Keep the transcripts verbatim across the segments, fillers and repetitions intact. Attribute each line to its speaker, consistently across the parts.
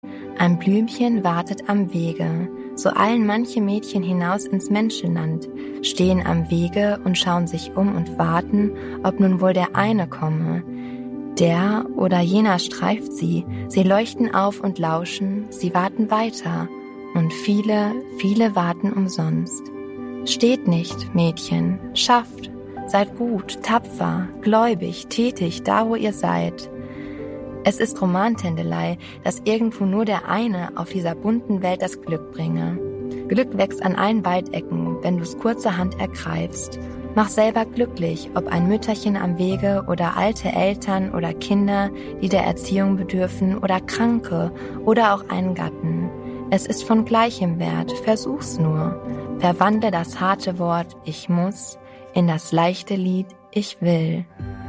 Speaker 1: Ein Blümchen wartet am Wege, so eilen manche Mädchen hinaus ins Menschenland, stehen am Wege und schauen sich um und warten, ob nun wohl der eine komme. Der oder jener streift sie, sie leuchten auf und lauschen, sie warten weiter, und viele, viele warten umsonst. Steht nicht, Mädchen, schafft, seid gut, tapfer, gläubig, tätig, da wo ihr seid. Es ist Romantendelei, dass irgendwo nur der eine auf dieser bunten Welt das Glück bringe. Glück wächst an allen Waldecken, wenn du's kurzerhand ergreifst. Mach selber glücklich, ob ein Mütterchen am Wege oder alte Eltern oder Kinder, die der Erziehung bedürfen oder Kranke oder auch einen Gatten. Es ist von gleichem Wert, versuch's nur. Verwandle das harte Wort Ich muss in das leichte Lied Ich will.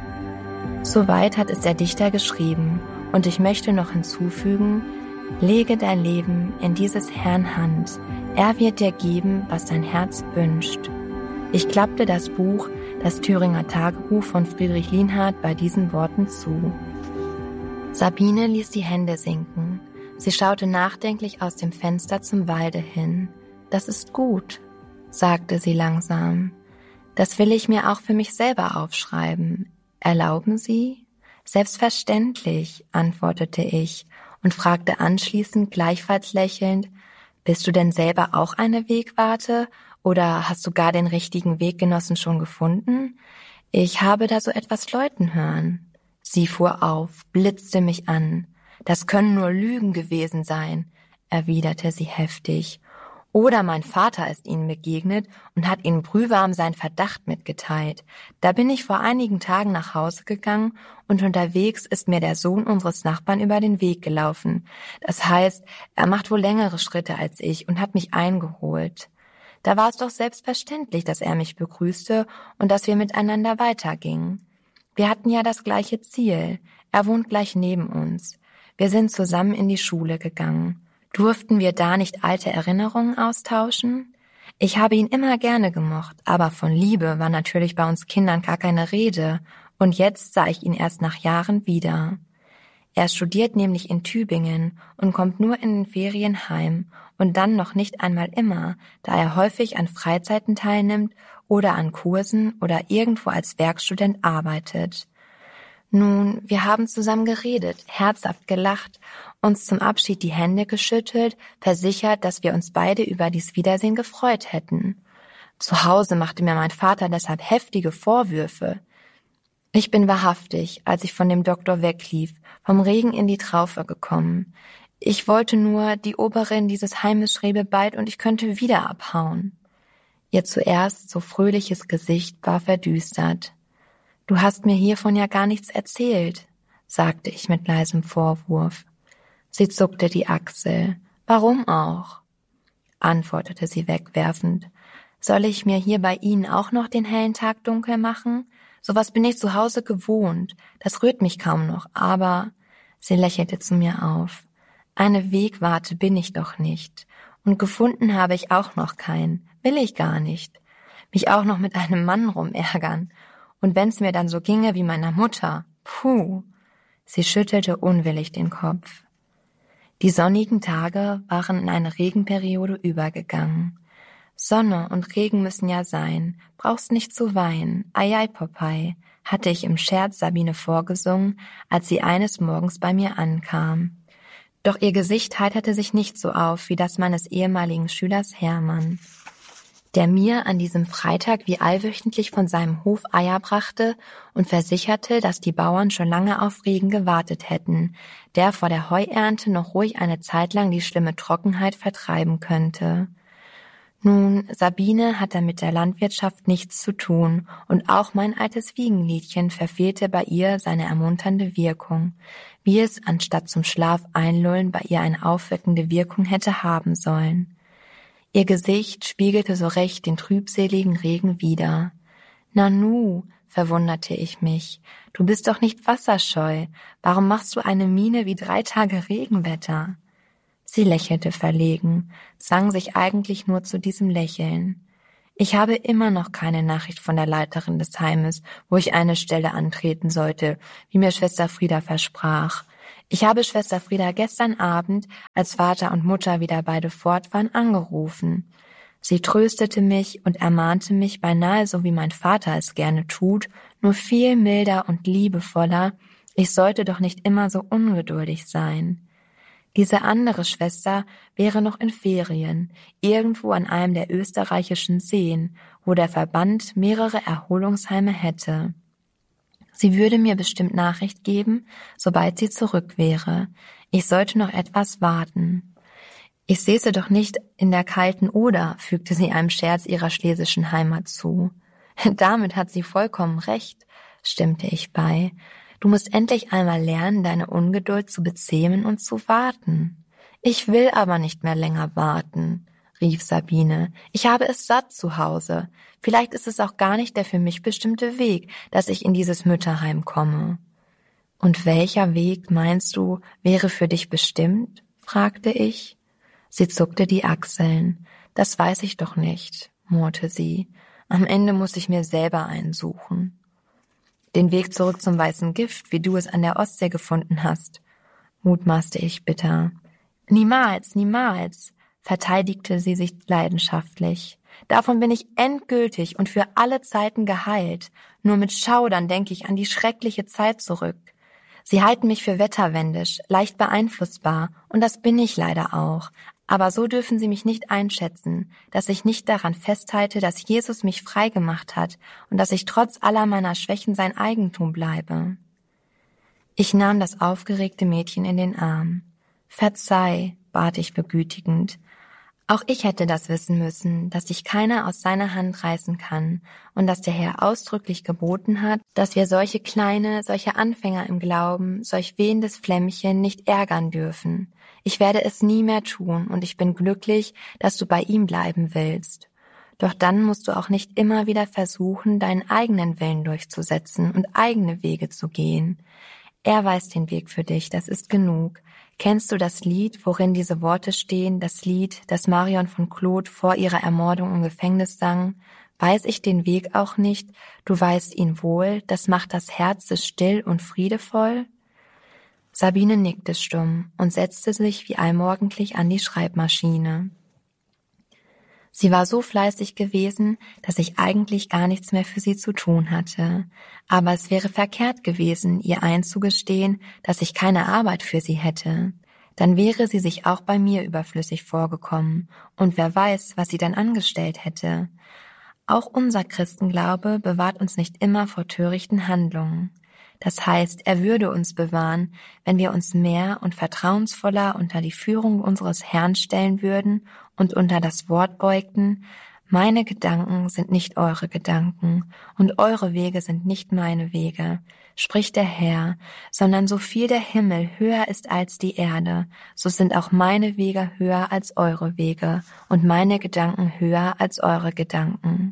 Speaker 1: Soweit hat es der Dichter geschrieben, und ich möchte noch hinzufügen, lege dein Leben in dieses Herrn Hand, er wird dir geben, was dein Herz wünscht. Ich klappte das Buch, das Thüringer Tagebuch von Friedrich Lienhardt, bei diesen Worten zu. Sabine ließ die Hände sinken. Sie schaute nachdenklich aus dem Fenster zum Walde hin. Das ist gut, sagte sie langsam. Das will ich mir auch für mich selber aufschreiben. Erlauben Sie? Selbstverständlich, antwortete ich und fragte anschließend gleichfalls lächelnd, bist du denn selber auch eine Wegwarte oder hast du gar den richtigen Weggenossen schon gefunden? Ich habe da so etwas läuten hören. Sie fuhr auf, blitzte mich an. Das können nur Lügen gewesen sein, erwiderte sie heftig. Oder mein Vater ist ihnen begegnet und hat ihnen brühwarm seinen Verdacht mitgeteilt. Da bin ich vor einigen Tagen nach Hause gegangen und unterwegs ist mir der Sohn unseres Nachbarn über den Weg gelaufen. Das heißt, er macht wohl längere Schritte als ich und hat mich eingeholt. Da war es doch selbstverständlich, dass er mich begrüßte und dass wir miteinander weitergingen. Wir hatten ja das gleiche Ziel. Er wohnt gleich neben uns. Wir sind zusammen in die Schule gegangen. Durften wir da nicht alte Erinnerungen austauschen? Ich habe ihn immer gerne gemocht, aber von Liebe war natürlich bei uns Kindern gar keine Rede, und jetzt sah ich ihn erst nach Jahren wieder. Er studiert nämlich in Tübingen und kommt nur in den Ferien heim und dann noch nicht einmal immer, da er häufig an Freizeiten teilnimmt oder an Kursen oder irgendwo als Werkstudent arbeitet. Nun, wir haben zusammen geredet, herzhaft gelacht, uns zum Abschied die Hände geschüttelt, versichert, dass wir uns beide über dies Wiedersehen gefreut hätten. Zu Hause machte mir mein Vater deshalb heftige Vorwürfe. Ich bin wahrhaftig, als ich von dem Doktor weglief, vom Regen in die Traufe gekommen. Ich wollte nur, die Oberin dieses Heimes schriebe bald und ich könnte wieder abhauen. Ihr zuerst so fröhliches Gesicht war verdüstert. »Du hast mir hiervon ja gar nichts erzählt«, sagte ich mit leisem Vorwurf. Sie zuckte die Achsel. »Warum auch?«, antwortete sie wegwerfend. »Soll ich mir hier bei Ihnen auch noch den hellen Tag dunkel machen? Sowas bin ich zu Hause gewohnt. Das rührt mich kaum noch, aber...« Sie lächelte zu mir auf. »Eine Wegwarte bin ich doch nicht. Und gefunden habe ich auch noch keinen. Will ich gar nicht. Mich auch noch mit einem Mann rumärgern. Und wenn's mir dann so ginge wie meiner Mutter, puh!« Sie schüttelte unwillig den Kopf. Die sonnigen Tage waren in eine Regenperiode übergegangen. Sonne und Regen müssen ja sein, brauchst nicht zu weinen, ei ei Popeye, hatte ich im Scherz Sabine vorgesungen, als sie eines Morgens bei mir ankam. Doch ihr Gesicht heiterte sich nicht so auf wie das meines ehemaligen Schülers Hermann, der mir an diesem Freitag wie allwöchentlich von seinem Hof Eier brachte und versicherte, dass die Bauern schon lange auf Regen gewartet hätten, der vor der Heuernte noch ruhig eine Zeit lang die schlimme Trockenheit vertreiben könnte. Nun, Sabine hatte mit der Landwirtschaft nichts zu tun und auch mein altes Wiegenliedchen verfehlte bei ihr seine ermunternde Wirkung, wie es anstatt zum Schlaf einlullen bei ihr eine aufweckende Wirkung hätte haben sollen. Ihr Gesicht spiegelte so recht den trübseligen Regen wider. »Nanu«, verwunderte ich mich, »du bist doch nicht wasserscheu. Warum machst du eine Miene wie drei Tage Regenwetter?« Sie lächelte verlegen, sang sich eigentlich nur zu diesem Lächeln. »Ich habe immer noch keine Nachricht von der Leiterin des Heimes, wo ich eine Stelle antreten sollte, wie mir Schwester Frieda versprach. Ich habe Schwester Frieda gestern Abend, als Vater und Mutter wieder beide fort waren, angerufen. Sie tröstete mich und ermahnte mich beinahe so, wie mein Vater es gerne tut, nur viel milder und liebevoller, ich sollte doch nicht immer so ungeduldig sein. Diese andere Schwester wäre noch in Ferien, irgendwo an einem der österreichischen Seen, wo der Verband mehrere Erholungsheime hätte. Sie würde mir bestimmt Nachricht geben, sobald sie zurück wäre. Ich sollte noch etwas warten. Ich säße doch nicht in der kalten Oder, fügte sie einem Scherz ihrer schlesischen Heimat zu. Damit hat sie vollkommen recht, stimmte ich bei. Du musst endlich einmal lernen, deine Ungeduld zu bezähmen und zu warten. Ich will aber nicht mehr länger warten, rief Sabine. Ich habe es satt zu Hause. Vielleicht ist es auch gar nicht der für mich bestimmte Weg, dass ich in dieses Mütterheim komme. Und welcher Weg, meinst du, wäre für dich bestimmt? Fragte ich. Sie zuckte die Achseln. Das weiß ich doch nicht, murrte sie. Am Ende muss ich mir selber einen suchen. Den Weg zurück zum weißen Gift, wie du es an der Ostsee gefunden hast, mutmaßte ich bitter. Niemals, niemals, verteidigte sie sich leidenschaftlich. Davon bin ich endgültig und für alle Zeiten geheilt. Nur mit Schaudern denke ich an die schreckliche Zeit zurück. Sie halten mich für wetterwendisch, leicht beeinflussbar, und das bin ich leider auch. Aber so dürfen Sie mich nicht einschätzen, dass ich nicht daran festhalte, dass Jesus mich frei gemacht hat und dass ich trotz aller meiner Schwächen sein Eigentum bleibe. Ich nahm das aufgeregte Mädchen in den Arm. Verzeih, bat ich begütigend. Auch ich hätte das wissen müssen, dass dich keiner aus seiner Hand reißen kann und dass der Herr ausdrücklich geboten hat, dass wir solche kleine, solche Anfänger im Glauben, solch wehendes Flämmchen nicht ärgern dürfen. Ich werde es nie mehr tun und ich bin glücklich, dass du bei ihm bleiben willst. Doch dann musst du auch nicht immer wieder versuchen, deinen eigenen Willen durchzusetzen und eigene Wege zu gehen. Er weiß den Weg für dich, das ist genug. Kennst du das Lied, worin diese Worte stehen, das Lied, das Marion von Claude vor ihrer Ermordung im Gefängnis sang? Weiß ich den Weg auch nicht, du weißt ihn wohl, das macht das Herz still und friedevoll? Sabine nickte stumm und setzte sich wie allmorgendlich an die Schreibmaschine. Sie war so fleißig gewesen, dass ich eigentlich gar nichts mehr für sie zu tun hatte. Aber es wäre verkehrt gewesen, ihr einzugestehen, dass ich keine Arbeit für sie hätte. Dann wäre sie sich auch bei mir überflüssig vorgekommen. Und wer weiß, was sie dann angestellt hätte. Auch unser Christenglaube bewahrt uns nicht immer vor törichten Handlungen. Das heißt, er würde uns bewahren, wenn wir uns mehr und vertrauensvoller unter die Führung unseres Herrn stellen würden und unter das Wort beugten, meine Gedanken sind nicht eure Gedanken und eure Wege sind nicht meine Wege, spricht der Herr, sondern so viel der Himmel höher ist als die Erde, so sind auch meine Wege höher als eure Wege und meine Gedanken höher als eure Gedanken.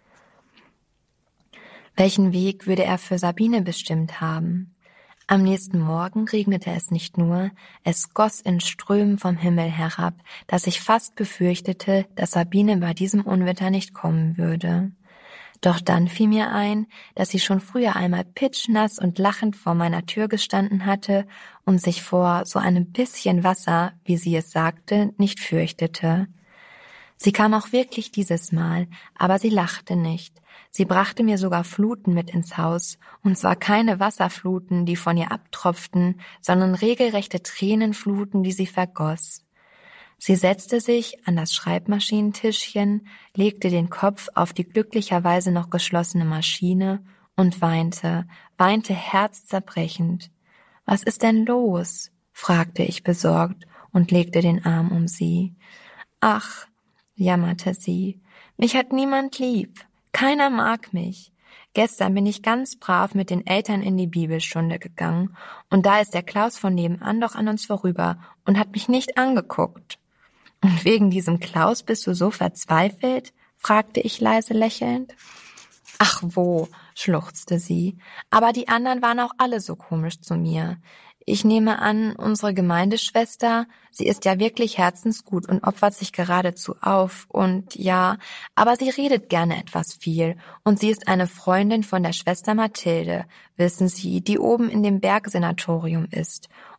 Speaker 1: Welchen Weg würde er für Sabine bestimmt haben? Am nächsten Morgen regnete es nicht nur, es goss in Strömen vom Himmel herab, dass ich fast befürchtete, dass Sabine bei diesem Unwetter nicht kommen würde. Doch dann fiel mir ein, dass sie schon früher einmal pitschnass und lachend vor meiner Tür gestanden hatte und sich vor so einem bisschen Wasser, wie sie es sagte, nicht fürchtete. Sie kam auch wirklich dieses Mal, aber sie lachte nicht. Sie brachte mir sogar Fluten mit ins Haus, und zwar keine Wasserfluten, die von ihr abtropften, sondern regelrechte Tränenfluten, die sie vergoss. Sie setzte sich an das Schreibmaschinentischchen, legte den Kopf auf die glücklicherweise noch geschlossene Maschine und weinte, weinte herzzerbrechend. »Was ist denn los?« fragte ich besorgt und legte den Arm um sie. »Ach«, jammerte sie, »mich hat niemand lieb. Keiner mag mich. Gestern bin ich ganz brav mit den Eltern in die Bibelstunde gegangen und da ist der Klaus von nebenan doch an uns vorüber und hat mich nicht angeguckt. Und wegen diesem Klaus bist du so verzweifelt?« fragte ich leise lächelnd. »Ach wo«, schluchzte sie, »aber die anderen waren auch alle so komisch zu mir. Ich nehme an, unsere Gemeindeschwester, sie ist ja wirklich herzensgut und opfert sich geradezu auf und ja, aber sie redet gerne etwas viel und sie ist eine Freundin von der Schwester Mathilde, wissen Sie, die oben in dem Bergsanatorium ist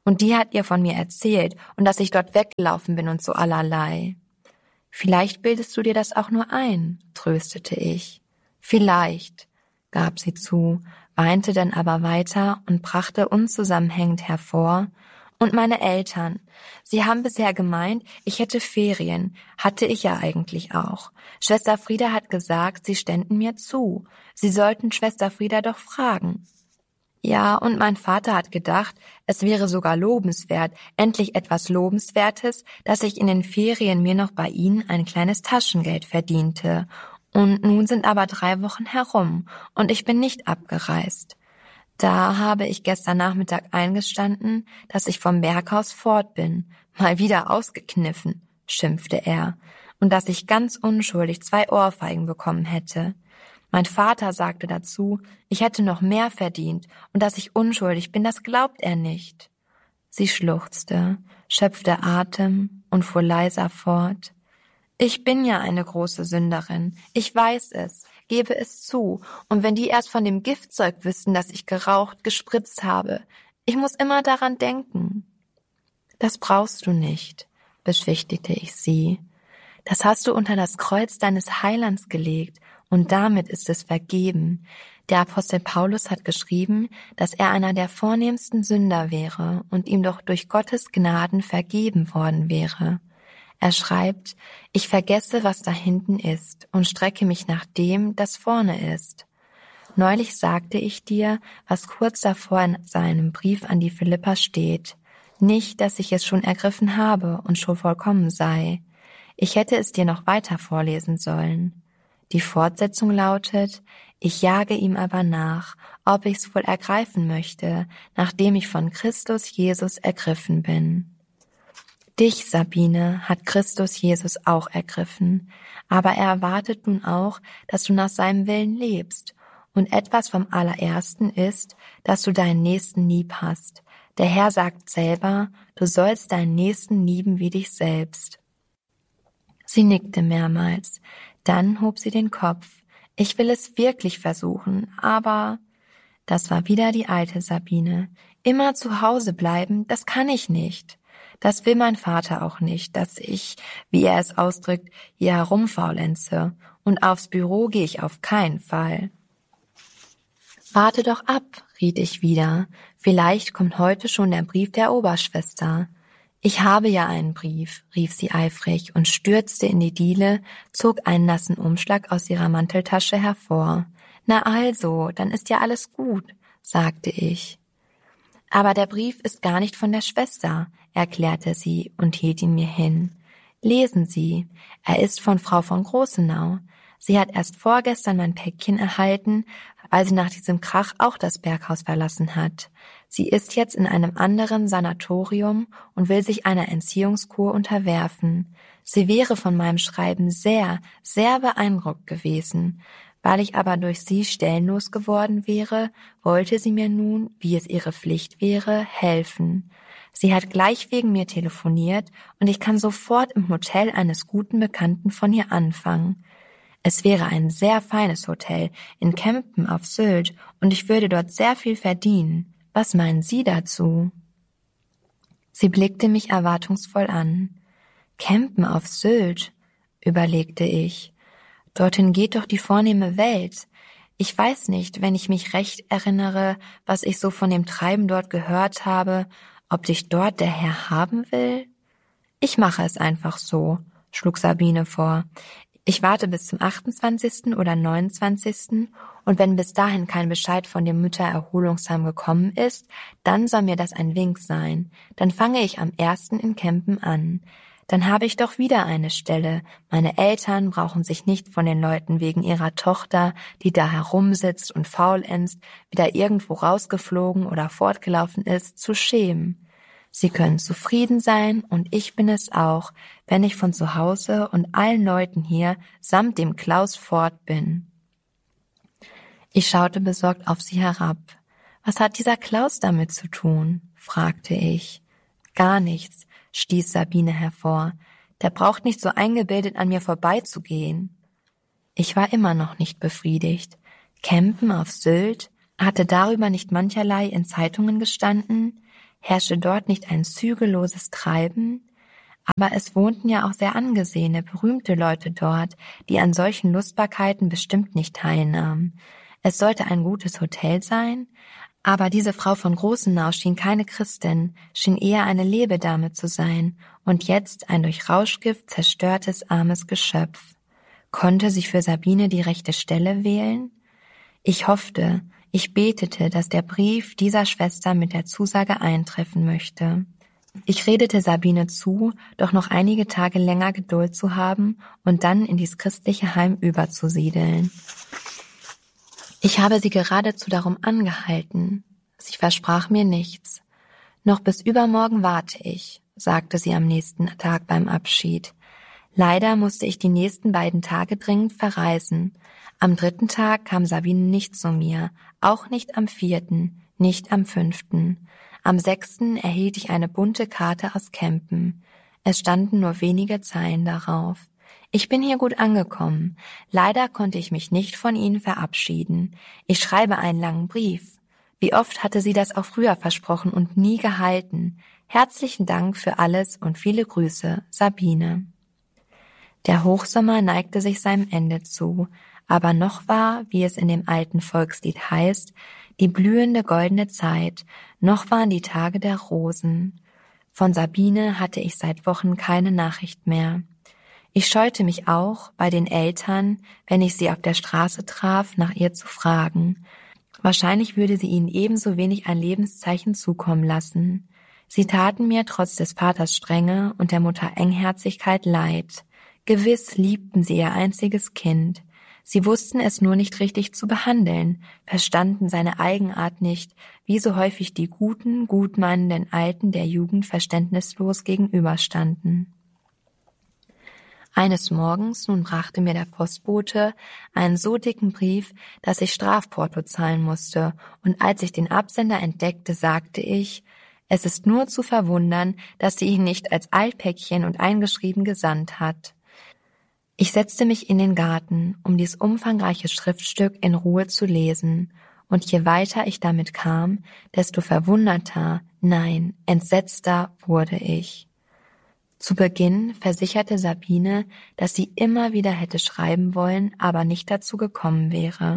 Speaker 1: Und die hat ihr von mir erzählt und dass ich dort weggelaufen bin und so allerlei. Vielleicht bildest du dir das auch nur ein, tröstete ich. Vielleicht, gab sie zu, weinte dann aber weiter und brachte unzusammenhängend hervor: Und meine Eltern, sie haben bisher gemeint, ich hätte Ferien, hatte ich ja eigentlich auch. Schwester Frieda hat gesagt, sie ständen mir zu. Sie sollten Schwester Frieda doch fragen. Ja, und mein Vater hat gedacht, es wäre sogar lobenswert, endlich etwas Lobenswertes, dass ich in den Ferien mir noch bei Ihnen ein kleines Taschengeld verdiente. Und nun sind aber drei Wochen herum und ich bin nicht abgereist. Da habe ich gestern Nachmittag eingestanden, dass ich vom Berghaus fort bin. Mal wieder ausgekniffen, schimpfte er, und dass ich ganz unschuldig zwei Ohrfeigen bekommen hätte. Mein Vater sagte dazu, ich hätte noch mehr verdient und dass ich unschuldig bin, das glaubt er nicht. Sie schluchzte, schöpfte Atem und fuhr leiser fort. Ich bin ja eine große Sünderin, ich weiß es, gebe es zu, und wenn die erst von dem Giftzeug wüssten, das ich geraucht, gespritzt habe, ich muss immer daran denken. Das brauchst du nicht, beschwichtigte ich sie. Das hast du unter das Kreuz deines Heilands gelegt, und damit ist es vergeben. Der Apostel Paulus hat geschrieben, dass er einer der vornehmsten Sünder wäre und ihm doch durch Gottes Gnaden vergeben worden wäre. Er schreibt, ich vergesse, was da hinten ist und strecke mich nach dem, das vorne ist. Neulich sagte ich dir, was kurz davor in seinem Brief an die Philipper steht. Nicht, dass ich es schon ergriffen habe und schon vollkommen sei. Ich hätte es dir noch weiter vorlesen sollen. Die Fortsetzung lautet, ich jage ihm aber nach, ob ich's wohl ergreifen möchte, nachdem ich von Christus Jesus ergriffen bin. Dich, Sabine, hat Christus Jesus auch ergriffen, aber er erwartet nun auch, dass du nach seinem Willen lebst. Und etwas vom Allerersten ist, dass du deinen Nächsten lieb hast. Der Herr sagt selber, du sollst deinen Nächsten lieben wie dich selbst. Sie nickte mehrmals. Dann hob sie den Kopf. Ich will es wirklich versuchen, aber... Das war wieder die alte Sabine. Immer zu Hause bleiben, das kann ich nicht. Das will mein Vater auch nicht, dass ich, wie er es ausdrückt, hier herumfaulenze. Und aufs Büro gehe ich auf keinen Fall. Warte doch ab, riet ich wieder. Vielleicht kommt heute schon der Brief der Oberschwester. Ich habe ja einen Brief, rief sie eifrig und stürzte in die Diele, zog einen nassen Umschlag aus ihrer Manteltasche hervor. Na also, dann ist ja alles gut, sagte ich. Aber der Brief ist gar nicht von der Schwester, erklärte sie und hielt ihn mir hin. Lesen Sie, er ist von Frau von Großenau. Sie hat erst vorgestern mein Päckchen erhalten, weil sie nach diesem Krach auch das Berghaus verlassen hat. Sie ist jetzt in einem anderen Sanatorium und will sich einer Entziehungskur unterwerfen. Sie wäre von meinem Schreiben sehr, sehr beeindruckt gewesen. Weil ich aber durch sie stellenlos geworden wäre, wollte sie mir nun, wie es ihre Pflicht wäre, helfen. Sie hat gleich wegen mir telefoniert und ich kann sofort im Hotel eines guten Bekannten von ihr anfangen. Es wäre ein sehr feines Hotel in Kempen auf Sylt und ich würde dort sehr viel verdienen. Was meinen Sie dazu? Sie blickte mich erwartungsvoll an. Kempen auf Sylt, überlegte ich. Dorthin geht doch die vornehme Welt. Ich weiß nicht, wenn ich mich recht erinnere, was ich so von dem Treiben dort gehört habe, ob dich dort der Herr haben will? Ich mache es einfach so, schlug Sabine vor. Ich warte bis zum achtundzwanzigsten oder neunundzwanzigsten und wenn bis dahin kein Bescheid von dem Müttererholungsheim gekommen ist, dann soll mir das ein Wink sein. Dann fange ich am ersten in Kempen an. Dann habe ich doch wieder eine Stelle. Meine Eltern brauchen sich nicht von den Leuten wegen ihrer Tochter, die da herumsitzt und faulenzt, wieder irgendwo rausgeflogen oder fortgelaufen ist, zu schämen. Sie können zufrieden sein und ich bin es auch, wenn ich von zu Hause und allen Leuten hier samt dem Klaus fort bin. Ich schaute besorgt auf sie herab. Was hat dieser Klaus damit zu tun? Fragte ich. Gar nichts, stieß Sabine hervor. Der braucht nicht so eingebildet an mir vorbeizugehen. Ich war immer noch nicht befriedigt. Campen auf Sylt? Hatte darüber nicht mancherlei in Zeitungen gestanden? Herrsche dort nicht ein zügelloses Treiben? Aber es wohnten ja auch sehr angesehene, berühmte Leute dort, die an solchen Lustbarkeiten bestimmt nicht teilnahmen. Es sollte ein gutes Hotel sein, aber diese Frau von Großenau schien keine Christin, schien eher eine Lebedame zu sein und jetzt ein durch Rauschgift zerstörtes, armes Geschöpf. Konnte sie für Sabine die rechte Stelle wählen? Ich hoffte, ich betete, dass der Brief dieser Schwester mit der Zusage eintreffen möchte. Ich redete Sabine zu, doch noch einige Tage länger Geduld zu haben und dann in dies christliche Heim überzusiedeln. Ich habe sie geradezu darum angehalten. Sie versprach mir nichts. Noch bis übermorgen warte ich, sagte sie am nächsten Tag beim Abschied. Leider musste ich die nächsten beiden Tage dringend verreisen. Am dritten Tag kam Sabine nicht zu mir, auch nicht am vierten, nicht am fünften. Am sechsten erhielt ich eine bunte Karte aus Kempen. Es standen nur wenige Zeilen darauf. Ich bin hier gut angekommen. Leider konnte ich mich nicht von Ihnen verabschieden. Ich schreibe einen langen Brief. Wie oft hatte sie das auch früher versprochen und nie gehalten. Herzlichen Dank für alles und viele Grüße, Sabine. Der Hochsommer neigte sich seinem Ende zu, aber noch war, wie es in dem alten Volkslied heißt, die blühende goldene Zeit, noch waren die Tage der Rosen. Von Sabine hatte ich seit Wochen keine Nachricht mehr. Ich scheute mich auch, bei den Eltern, wenn ich sie auf der Straße traf, nach ihr zu fragen. Wahrscheinlich würde sie ihnen ebenso wenig ein Lebenszeichen zukommen lassen. Sie taten mir trotz des Vaters Strenge und der Mutter Engherzigkeit leid. Gewiss liebten sie ihr einziges Kind. Sie wussten es nur nicht richtig zu behandeln, verstanden seine Eigenart nicht, wie so häufig die guten, gutmeinenden Alten der Jugend verständnislos gegenüberstanden. Eines Morgens nun brachte mir der Postbote einen so dicken Brief, dass ich Strafporto zahlen musste, und als ich den Absender entdeckte, sagte ich, es ist nur zu verwundern, dass sie ihn nicht als Altpäckchen und eingeschrieben gesandt hat. Ich setzte mich in den Garten, um dies umfangreiche Schriftstück in Ruhe zu lesen, und je weiter ich damit kam, desto verwunderter, nein, entsetzter wurde ich. Zu Beginn versicherte Sabine, dass sie immer wieder hätte schreiben wollen, aber nicht dazu gekommen wäre.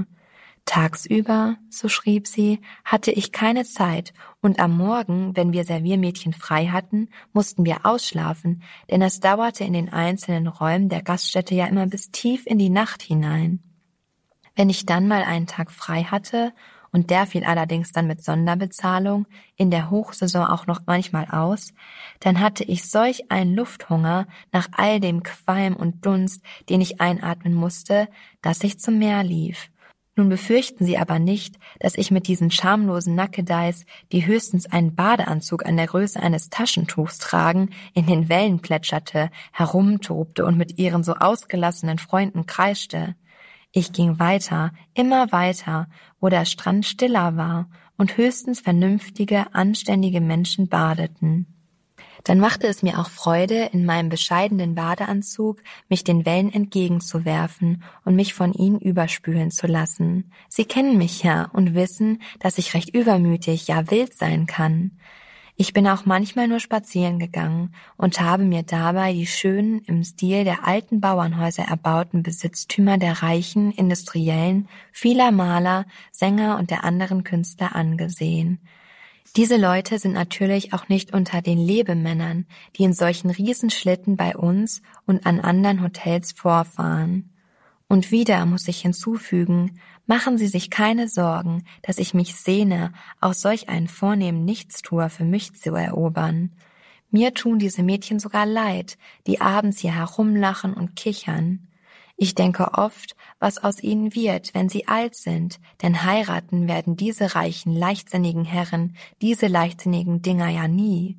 Speaker 1: Tagsüber, so schrieb sie, hatte ich keine Zeit, und am Morgen, wenn wir Serviermädchen frei hatten, mussten wir ausschlafen, denn es dauerte in den einzelnen Räumen der Gaststätte ja immer bis tief in die Nacht hinein. Wenn ich dann mal einen Tag frei hatte, und der fiel allerdings dann mit Sonderbezahlung, in der Hochsaison auch noch manchmal aus, dann hatte ich solch einen Lufthunger nach all dem Qualm und Dunst, den ich einatmen musste, dass ich zum Meer lief. Nun befürchten Sie aber nicht, dass ich mit diesen schamlosen Nackedeis, die höchstens einen Badeanzug an der Größe eines Taschentuchs tragen, in den Wellen plätscherte, herumtobte und mit ihren so ausgelassenen Freunden kreischte. Ich ging weiter, immer weiter, wo der Strand stiller war und höchstens vernünftige, anständige Menschen badeten. Dann machte es mir auch Freude, in meinem bescheidenen Badeanzug mich den Wellen entgegenzuwerfen und mich von ihnen überspülen zu lassen. Sie kennen mich ja und wissen, dass ich recht übermütig, ja wild sein kann. Ich bin auch manchmal nur spazieren gegangen und habe mir dabei die schönen, im Stil der alten Bauernhäuser erbauten Besitztümer der reichen Industriellen, vieler Maler, Sänger und der anderen Künstler angesehen. Diese Leute sind natürlich auch nicht unter den Lebemännern, die in solchen Riesenschlitten bei uns und an anderen Hotels vorfahren. Und wieder muss ich hinzufügen, machen Sie sich keine Sorgen, dass ich mich sehne, auch solch einen vornehmen Nichtstuer für mich zu erobern. Mir tun diese Mädchen sogar leid, die abends hier herumlachen und kichern. Ich denke oft, was aus ihnen wird, wenn sie alt sind, denn heiraten werden diese reichen, leichtsinnigen Herren, diese leichtsinnigen Dinger ja nie.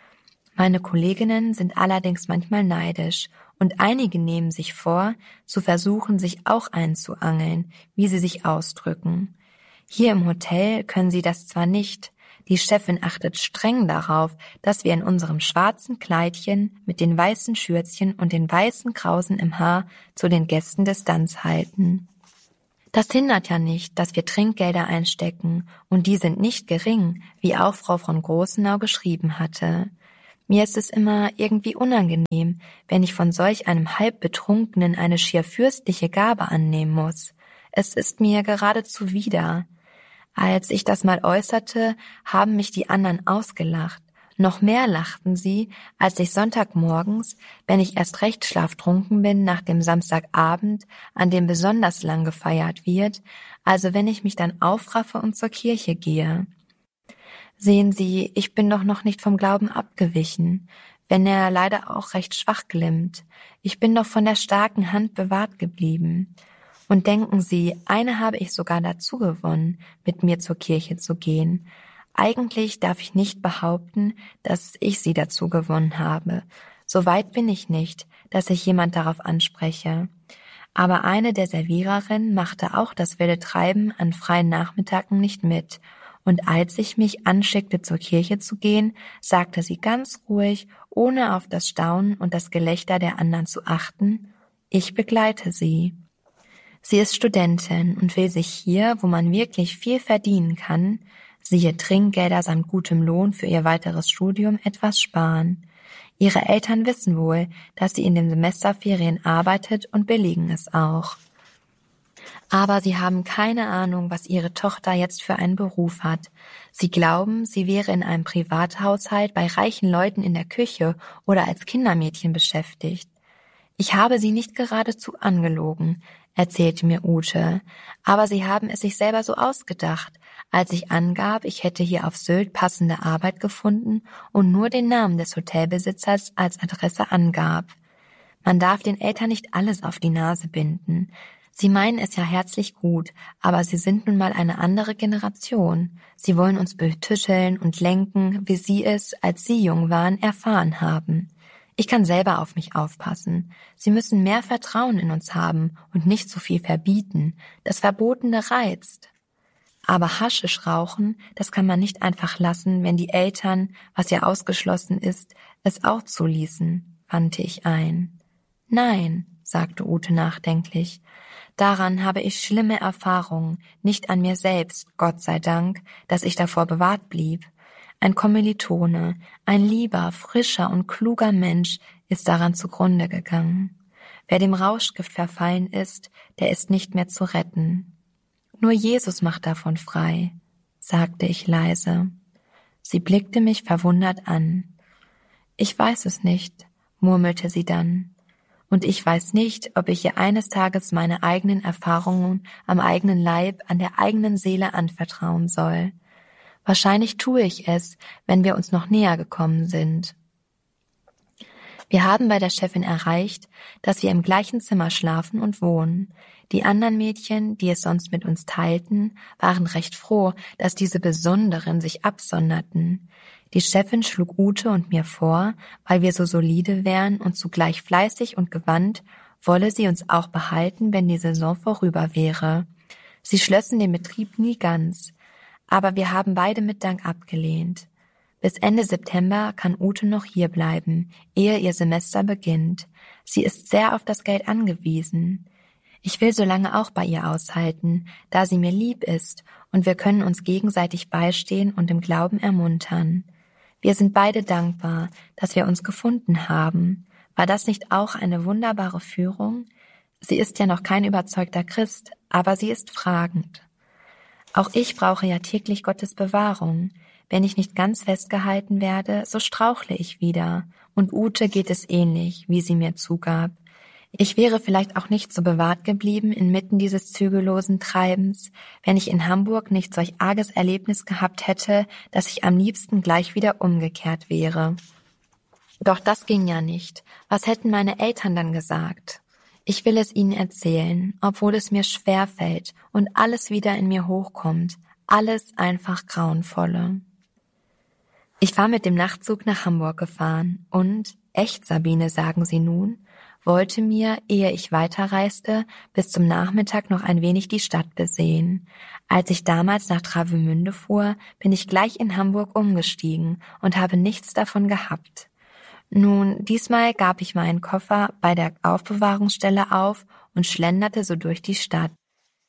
Speaker 1: Meine Kolleginnen sind allerdings manchmal neidisch, und einige nehmen sich vor, zu versuchen, sich auch einzuangeln, wie sie sich ausdrücken. Hier im Hotel können sie das zwar nicht, die Chefin achtet streng darauf, dass wir in unserem schwarzen Kleidchen mit den weißen Schürzchen und den weißen Krausen im Haar zu den Gästen Distanz halten. Das hindert ja nicht, dass wir Trinkgelder einstecken, und die sind nicht gering, wie auch Frau von Großenau geschrieben hatte. Mir ist es immer irgendwie unangenehm, wenn ich von solch einem Halbbetrunkenen eine schier fürstliche Gabe annehmen muss. Es ist mir geradezu wider. Als ich das mal äußerte, haben mich die anderen ausgelacht. Noch mehr lachten sie, als ich Sonntagmorgens, wenn ich erst recht schlaftrunken bin nach dem Samstagabend, an dem besonders lang gefeiert wird, also wenn ich mich dann aufraffe und zur Kirche gehe. Sehen Sie, ich bin doch noch nicht vom Glauben abgewichen, wenn er leider auch recht schwach glimmt. Ich bin doch von der starken Hand bewahrt geblieben. Und denken Sie, eine habe ich sogar dazu gewonnen, mit mir zur Kirche zu gehen. Eigentlich darf ich nicht behaupten, dass ich sie dazu gewonnen habe. So weit bin ich nicht, dass ich jemand darauf anspreche. Aber eine der Serviererinnen machte auch das wilde Treiben an freien Nachmittagen nicht mit. Und als ich mich anschickte, zur Kirche zu gehen, sagte sie ganz ruhig, ohne auf das Staunen und das Gelächter der anderen zu achten: Ich begleite Sie. Sie ist Studentin und will sich hier, wo man wirklich viel verdienen kann, siehe Trinkgelder samt gutem Lohn für ihr weiteres Studium, etwas sparen. Ihre Eltern wissen wohl, dass sie in den Semesterferien arbeitet und billigen es auch. Aber sie haben keine Ahnung, was ihre Tochter jetzt für einen Beruf hat. Sie glauben, sie wäre in einem Privathaushalt bei reichen Leuten in der Küche oder als Kindermädchen beschäftigt. Ich habe sie nicht geradezu angelogen, erzählte mir Ute, aber sie haben es sich selber so ausgedacht, als ich angab, ich hätte hier auf Sylt passende Arbeit gefunden und nur den Namen des Hotelbesitzers als Adresse angab. Man darf den Eltern nicht alles auf die Nase binden. Sie meinen es ja herzlich gut, aber sie sind nun mal eine andere Generation. Sie wollen uns betüscheln und lenken, wie sie es, als sie jung waren, erfahren haben. Ich kann selber auf mich aufpassen. Sie müssen mehr Vertrauen in uns haben und nicht so viel verbieten. Das Verbotene reizt. Aber Haschisch rauchen, das kann man nicht einfach lassen, wenn die Eltern, was ja ausgeschlossen ist, es auch zuließen, wandte ich ein. Nein, sagte Ute nachdenklich. Daran habe ich schlimme Erfahrungen, nicht an mir selbst, Gott sei Dank, dass ich davor bewahrt blieb. Ein Kommilitone, ein lieber, frischer und kluger Mensch ist daran zugrunde gegangen. Wer dem Rauschgift verfallen ist, der ist nicht mehr zu retten. Nur Jesus macht davon frei, sagte ich leise. Sie blickte mich verwundert an. Ich weiß es nicht, murmelte sie dann. Und ich weiß nicht, ob ich ihr eines Tages meine eigenen Erfahrungen am eigenen Leib, an der eigenen Seele anvertrauen soll. Wahrscheinlich tue ich es, wenn wir uns noch näher gekommen sind. Wir haben bei der Chefin erreicht, dass wir im gleichen Zimmer schlafen und wohnen. Die anderen Mädchen, die es sonst mit uns teilten, waren recht froh, dass diese Besonderen sich absonderten. Die Chefin schlug Ute und mir vor, weil wir so solide wären und zugleich fleißig und gewandt, wolle sie uns auch behalten, wenn die Saison vorüber wäre. Sie schlössen den Betrieb nie ganz, aber wir haben beide mit Dank abgelehnt. Bis Ende September kann Ute noch hier bleiben, ehe ihr Semester beginnt. Sie ist sehr auf das Geld angewiesen. Ich will so lange auch bei ihr aushalten, da sie mir lieb ist, und wir können uns gegenseitig beistehen und im Glauben ermuntern. Wir sind beide dankbar, dass wir uns gefunden haben. War das nicht auch eine wunderbare Führung? Sie ist ja noch kein überzeugter Christ, aber sie ist fragend. Auch ich brauche ja täglich Gottes Bewahrung. Wenn ich nicht ganz festgehalten werde, so strauchle ich wieder. Und Ute geht es ähnlich, wie sie mir zugab. Ich wäre vielleicht auch nicht so bewahrt geblieben inmitten dieses zügellosen Treibens, wenn ich in Hamburg nicht solch arges Erlebnis gehabt hätte, dass ich am liebsten gleich wieder umgekehrt wäre. Doch das ging ja nicht. Was hätten meine Eltern dann gesagt? Ich will es ihnen erzählen, obwohl es mir schwer fällt und alles wieder in mir hochkommt. Alles einfach Grauenvolle. Ich war mit dem Nachtzug nach Hamburg gefahren und, echt Sabine, sagen sie nun, wollte mir, ehe ich weiterreiste, bis zum Nachmittag noch ein wenig die Stadt besehen. Als ich damals nach Travemünde fuhr, bin ich gleich in Hamburg umgestiegen und habe nichts davon gehabt. Nun, diesmal gab ich meinen Koffer bei der Aufbewahrungsstelle auf und schlenderte so durch die Stadt.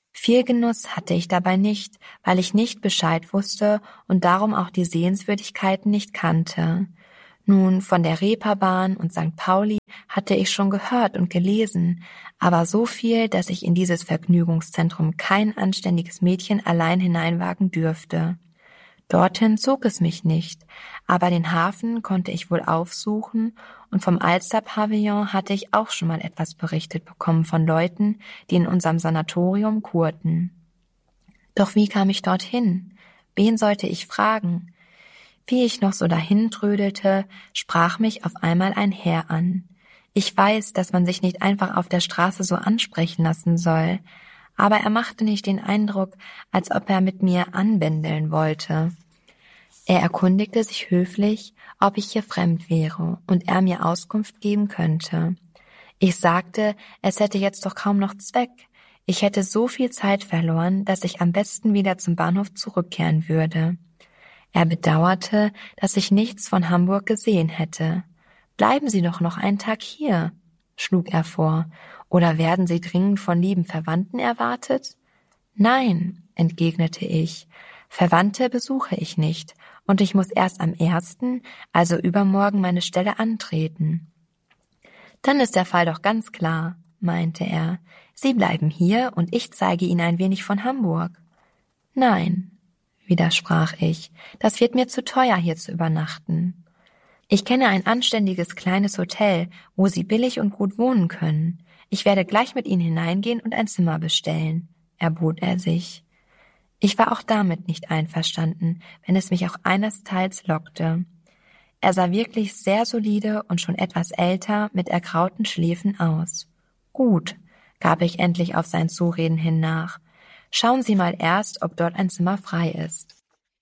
Speaker 1: Viel Genuss hatte ich dabei nicht, weil ich nicht Bescheid wusste und darum auch die Sehenswürdigkeiten nicht kannte. Nun, von der Reeperbahn und Sankt Pauli hatte ich schon gehört und gelesen, aber so viel, dass ich in dieses Vergnügungszentrum kein anständiges Mädchen allein hineinwagen dürfte. Dorthin zog es mich nicht, aber den Hafen konnte ich wohl aufsuchen und vom Alster-Pavillon hatte ich auch schon mal etwas berichtet bekommen von Leuten, die in unserem Sanatorium kurten. Doch wie kam ich dorthin? Wen sollte ich fragen? Wie ich noch so dahin trödelte, sprach mich auf einmal ein Herr an. Ich weiß, dass man sich nicht einfach auf der Straße so ansprechen lassen soll, aber er machte nicht den Eindruck, als ob er mit mir anbändeln wollte. Er erkundigte sich höflich, ob ich hier fremd wäre und er mir Auskunft geben könnte. Ich sagte, es hätte jetzt doch kaum noch Zweck. Ich hätte so viel Zeit verloren, dass ich am besten wieder zum Bahnhof zurückkehren würde. Er bedauerte, dass ich nichts von Hamburg gesehen hätte. »Bleiben Sie doch noch einen Tag hier«, schlug er vor. »Oder werden Sie dringend von lieben Verwandten erwartet?« »Nein«, entgegnete ich, »Verwandte besuche ich nicht, und ich muss erst am ersten, also übermorgen, meine Stelle antreten.« »Dann ist der Fall doch ganz klar«, meinte er. »Sie bleiben hier, und ich zeige Ihnen ein wenig von Hamburg.« »Nein«, widersprach ich, »das wird mir zu teuer, hier zu übernachten. Ich kenne ein anständiges kleines Hotel, wo Sie billig und gut wohnen können. Ich werde gleich mit Ihnen hineingehen und ein Zimmer bestellen«, erbot er sich. Ich war auch damit nicht einverstanden, wenn es mich auch einesteils lockte. Er sah wirklich sehr solide und schon etwas älter mit ergrauten Schläfen aus. »Gut«, gab ich endlich auf sein Zureden hin nach. »Schauen Sie mal erst, ob dort ein Zimmer frei ist.«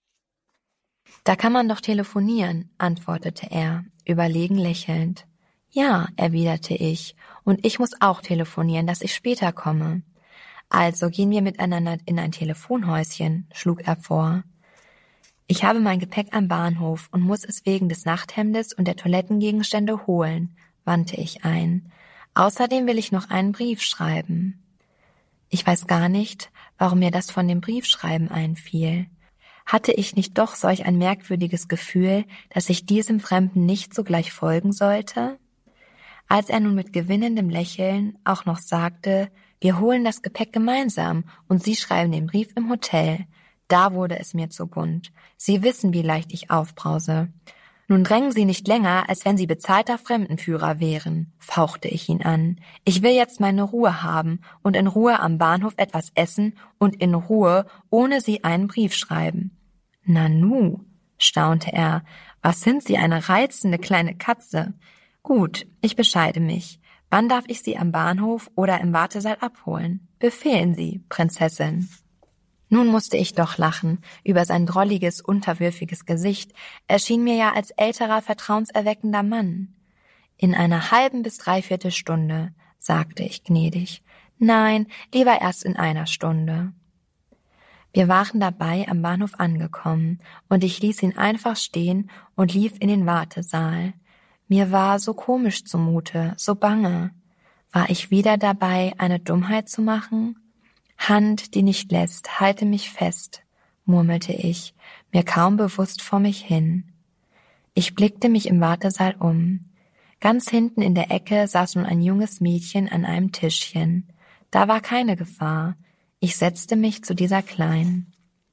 Speaker 1: »Da kann man doch telefonieren«, antwortete er, überlegen lächelnd. »Ja«, erwiderte ich, »und ich muss auch telefonieren, dass ich später komme.« »Also gehen wir miteinander in ein Telefonhäuschen«, schlug er vor. »Ich habe mein Gepäck am Bahnhof und muss es wegen des Nachthemdes und der Toilettengegenstände holen«, wandte ich ein. »Außerdem will ich noch einen Brief schreiben.« Ich weiß gar nicht, warum mir das von dem Briefschreiben einfiel. Hatte ich nicht doch solch ein merkwürdiges Gefühl, dass ich diesem Fremden nicht sogleich folgen sollte? Als er nun mit gewinnendem Lächeln auch noch sagte, wir holen das Gepäck gemeinsam und Sie schreiben den Brief im Hotel, da wurde es mir zu bunt. Sie wissen, wie leicht ich aufbrause. »Nun drängen Sie nicht länger, als wenn Sie bezahlter Fremdenführer wären«, fauchte ich ihn an. »Ich will jetzt meine Ruhe haben und in Ruhe am Bahnhof etwas essen und in Ruhe ohne Sie einen Brief schreiben.« »Nanu«, staunte er, »was sind Sie, eine reizende kleine Katze? Gut, ich bescheide mich. Wann darf ich Sie am Bahnhof oder im Wartesaal abholen? Befehlen Sie, Prinzessin.« Nun musste ich doch lachen über sein drolliges, unterwürfiges Gesicht. Er schien mir ja als älterer, vertrauenserweckender Mann. »In einer halben bis dreiviertel Stunde«, sagte ich gnädig. »Nein, lieber erst in einer Stunde.« Wir waren dabei am Bahnhof angekommen, und ich ließ ihn einfach stehen und lief in den Wartesaal. Mir war so komisch zumute, so bange. War ich wieder dabei, eine Dummheit zu machen? »Hand, die nicht lässt, halte mich fest«, murmelte ich, mir kaum bewusst vor mich hin. Ich blickte mich im Wartesaal um. Ganz hinten in der Ecke saß nun ein junges Mädchen an einem Tischchen. Da war keine Gefahr. Ich setzte mich zu dieser Kleinen.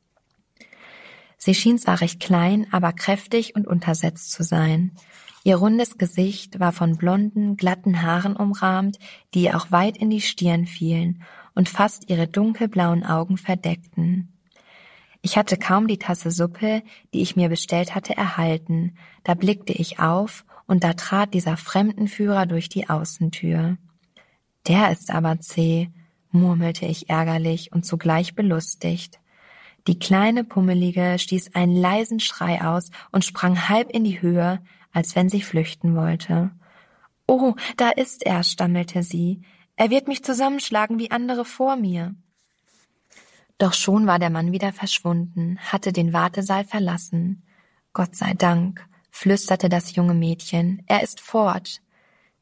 Speaker 1: Sie schien zwar recht klein, aber kräftig und untersetzt zu sein. Ihr rundes Gesicht war von blonden, glatten Haaren umrahmt, die ihr auch weit in die Stirn fielen und fast ihre dunkelblauen Augen verdeckten. Ich hatte kaum die Tasse Suppe, die ich mir bestellt hatte, erhalten. Da blickte ich auf, und da trat dieser Fremdenführer durch die Außentür. »Der ist aber zäh«, murmelte ich ärgerlich und zugleich belustigt. Die kleine Pummelige stieß einen leisen Schrei aus und sprang halb in die Höhe, als wenn sie flüchten wollte. »Oh, da ist er«, stammelte sie. »Er wird mich zusammenschlagen wie andere vor mir.« Doch schon war der Mann wieder verschwunden, hatte den Wartesaal verlassen. »Gott sei Dank«, flüsterte das junge Mädchen, »er ist fort.«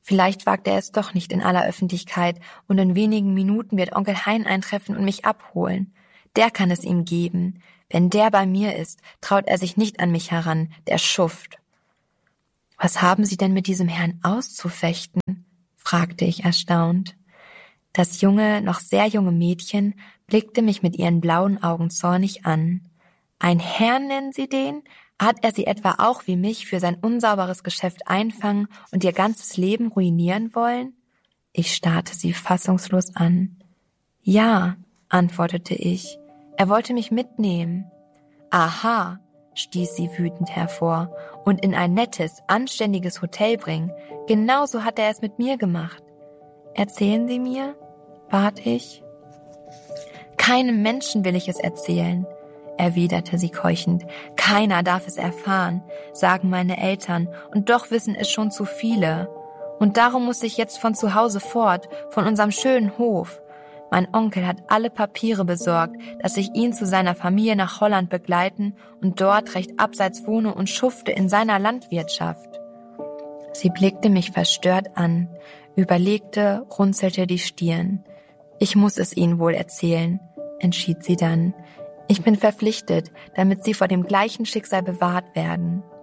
Speaker 1: Vielleicht wagt er es doch nicht in aller Öffentlichkeit und in wenigen Minuten wird Onkel Hein eintreffen und mich abholen. Der kann es ihm geben. Wenn der bei mir ist, traut er sich nicht an mich heran, der Schuft. Was haben Sie denn mit diesem Herrn auszufechten? Fragte ich erstaunt. Das junge, noch sehr junge Mädchen blickte mich mit ihren blauen Augen zornig an. Ein Herrn nennen Sie den? Hat er Sie etwa auch wie mich für sein unsauberes Geschäft einfangen und ihr ganzes Leben ruinieren wollen? Ich starrte sie fassungslos an. Ja, antwortete ich. Er wollte mich mitnehmen. Aha, stieß sie wütend hervor, und in ein nettes, anständiges Hotel bringen. Genauso hat er es mit mir gemacht. Erzählen Sie mir? Bat ich. Keinem Menschen will ich es erzählen, erwiderte sie keuchend. Keiner darf es erfahren, sagen meine Eltern, und doch wissen es schon zu viele. Und darum muss ich jetzt von zu Hause fort, von unserem schönen Hof. Mein Onkel hat alle Papiere besorgt, dass ich ihn zu seiner Familie nach Holland begleiten und dort recht abseits wohne und schufte in seiner Landwirtschaft. Sie blickte mich verstört an, überlegte, runzelte die Stirn. Ich muss es Ihnen wohl erzählen, entschied sie dann. Ich bin verpflichtet, damit Sie vor dem gleichen Schicksal bewahrt werden.